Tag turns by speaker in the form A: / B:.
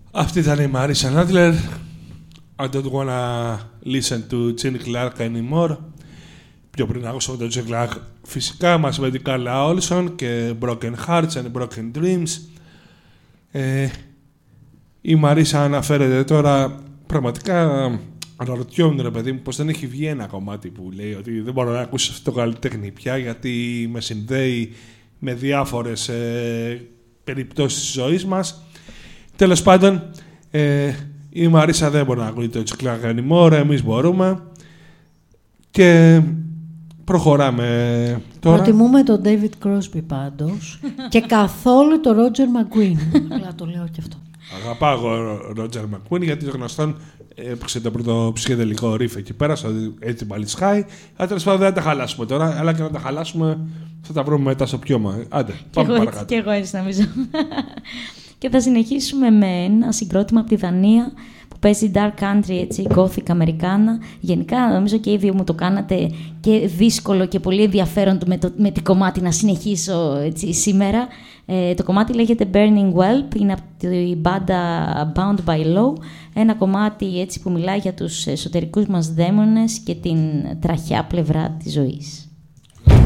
A: Αυτή ήταν η Marisa Nadler. I don't wanna listen to Gene Clark anymore. Πιο πριν άκουσα τον Gene Clark φυσικά μαζί με την Carla Olson και Broken Hearts and Broken Dreams. Η Marisa αναφέρεται τώρα πραγματικά. Αναρωτιόμουν, ρε παιδί μου, πως δεν έχει βγει ένα κομμάτι που λέει ότι δεν μπορώ να ακούσω αυτό το καλλιτέχνη πια γιατί με συνδέει με διάφορες περιπτώσεις της ζωής μας. Τέλος πάντων, η Μαρίσα δεν μπορεί να ακούει το Gene Clark anymore, εμείς μπορούμε. Και προχωράμε τώρα.
B: Προτιμούμε τον David Crosby πάντως και καθόλου τον Roger McGuinn. Αλλά το λέω και αυτό.
A: Αγαπάω εγώ Roger McGuinn γιατί το γνωστόν έπαιξε το πρώτο ψυχεδελικό ρίφ εκεί πέρα, στο έτσι μπαλιτσχάι. Αλλά τέλος πάντων δεν θα τα χαλάσουμε τώρα, αλλά και να τα χαλάσουμε θα τα βρούμε μετά στο πιώμα. Άντε, πάμε παρακάτω.
C: Και εγώ έτσι νομίζω. Και θα συνεχίσουμε με ένα συγκρότημα από τη Δανία που παίζει dark country, έτσι, gothic αμερικάνα. Γενικά νομίζω και οι δύο μου το κάνατε και δύσκολο και πολύ ενδιαφέρον με το κομμάτι να συνεχίσω έτσι, σήμερα. Το κομμάτι λέγεται Burning Whelp, είναι από την μπάντα Bound by Law. Ένα κομμάτι έτσι, που μιλάει για τους εσωτερικούς μας δαίμονες και την τραχιά πλευρά της ζωής.